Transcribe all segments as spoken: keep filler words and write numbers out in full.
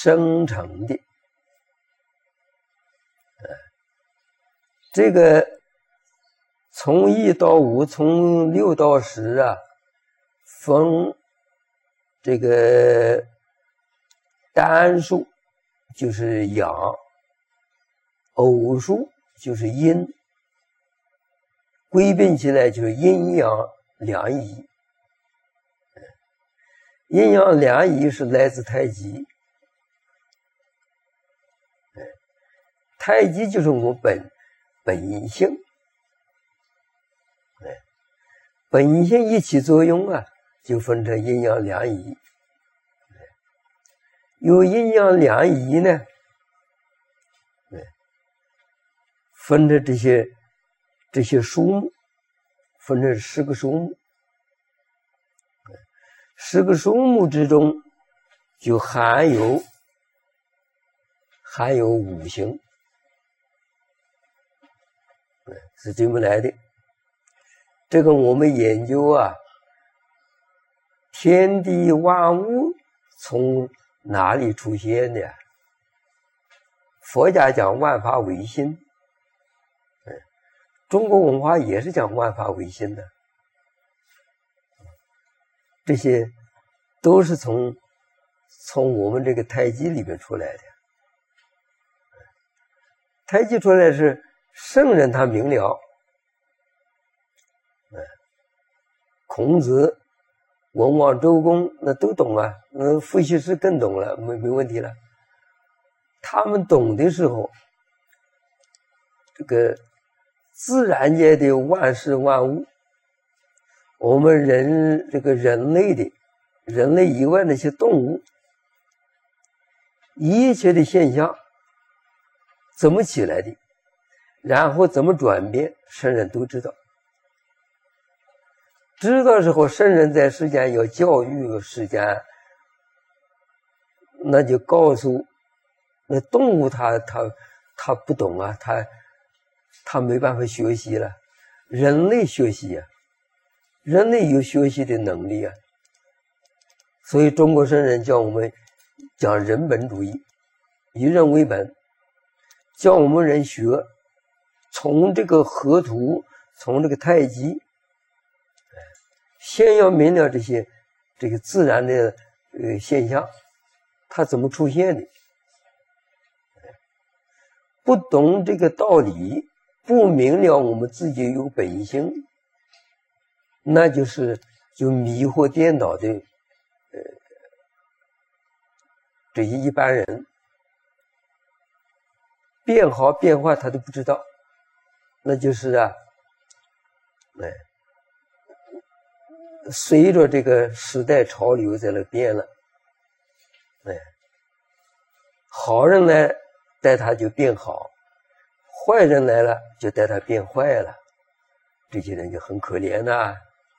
生成的。这个从一到五，从六到十啊，分这个单数就是阳，偶数就是阴，归并起来就是阴阳两仪。阴阳两仪是来自太极，太极就是我本本性，本性一起作用啊，就分成阴阳两仪。有阴阳两仪呢，分成这些这些数目，分成十个数目。十个数目之中，就含有含有五行，是这么来的。这个我们研究啊，天地万物从哪里出现的？佛家讲万法唯心，中国文化也是讲万法唯心的。这些都是从从我们这个太极里面出来的。太极出来是圣人他明了，孔子、文王、周公那都懂啊，那伏羲氏更懂了，没没问题了。他们懂的时候，这个自然界的万事万物，我们人这个人类的人类以外那些动物，一切的现象怎么起来的，然后怎么转变，圣人都知道。知道之后，圣人在世间要教育世间，那就告诉那动物它它它不懂啊，它它没办法学习了，人类学习啊。人类有学习的能力啊，所以中国圣人叫我们讲人本主义，以人为本，叫我们人学，从这个河图，从这个太极，先要明了这些这个自然的呃现象，它怎么出现的？不懂这个道理，不明了我们自己有本性，那就是就迷惑颠倒的呃这些一般人，变好变坏他都不知道，那就是啊，哎，随着这个时代潮流在那变了，哎，好人来带他就变好，坏人来了就带他变坏了，这些人就很可怜呐、啊。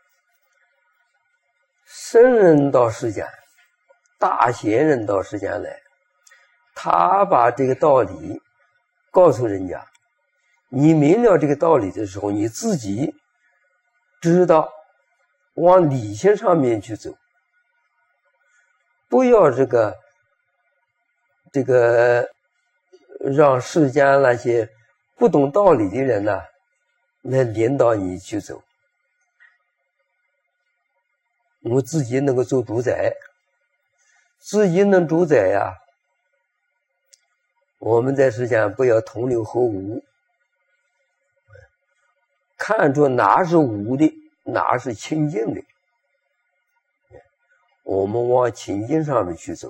圣人到世间，大贤人到世间来，他把这个道理告诉人家，你明了这个道理的时候，你自己知道往理性上面去走，不要这个这个让世间那些不懂道理的人呢、啊、来领导你去走。我自己能够做主宰，自己能主宰呀、啊。我们在世间不要同流合污，看出哪是污的，哪是清净的，我们往清净上面去走，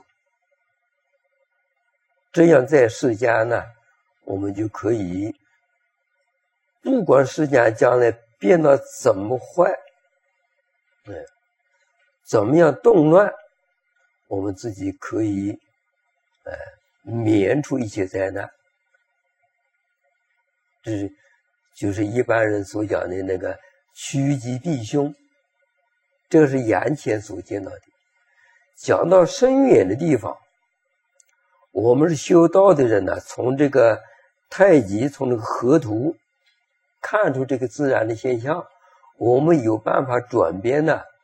这样在世间呢，我们就可以，不管世间将来变得怎么坏，嗯。怎么样动乱，我们自己可以呃免除一切灾难。这是就是一般人所讲的那个趋吉避凶，这个是眼前所见到的。讲到深远的地方，我们是修道的人呢，从这个太极，从这个河图看出这个自然的现象，我们有办法转变呢。